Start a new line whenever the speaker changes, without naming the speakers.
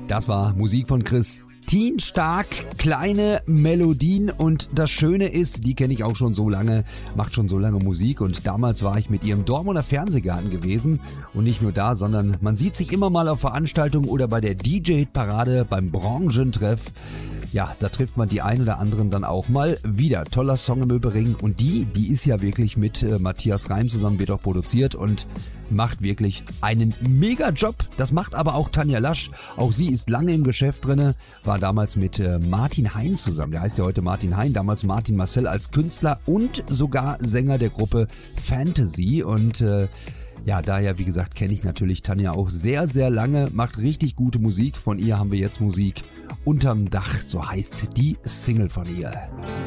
Das war Musik von Christine Stark, kleine Melodien, und das Schöne ist, die kenne ich auch schon so lange, macht schon so lange Musik, und damals war ich mit ihr im Dortmunder Fernsehgarten gewesen und nicht nur da, sondern man sieht sich immer mal auf Veranstaltungen oder bei der DJ-Parade, beim Branchentreff. Ja, da trifft man die ein oder anderen dann auch mal wieder. Toller Song im Übrigen, und die ist ja wirklich mit Matthias Reim zusammen, wird auch produziert und macht wirklich einen Mega-Job. Das macht aber auch Tanja Lasch. Auch sie ist lange im Geschäft drinne, war damals mit Martin Hein zusammen. Der heißt ja heute Martin Hein, damals Martin Marcel als Künstler und sogar Sänger der Gruppe Fantasy. Und ja, daher, wie gesagt, kenne ich natürlich Tanja auch sehr, sehr lange, macht richtig gute Musik. Von ihr haben wir jetzt Musik Unterm Dach, so heißt die Single von ihr.